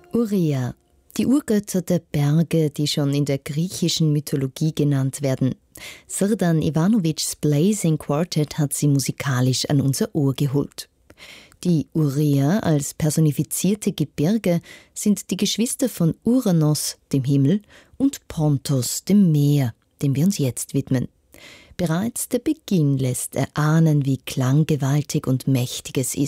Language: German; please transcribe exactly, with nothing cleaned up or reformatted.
Urea, die Urgötter der Berge, die schon in der griechischen Mythologie genannt werden. Srdan Ivanovićs Blazing Quartet hat sie musikalisch an unser Ohr geholt. Die Urea als personifizierte Gebirge sind die Geschwister von Uranos, dem Himmel, und Pontos, dem Meer, dem wir uns jetzt widmen. Bereits der Beginn lässt erahnen, wie klanggewaltig und mächtig es ist.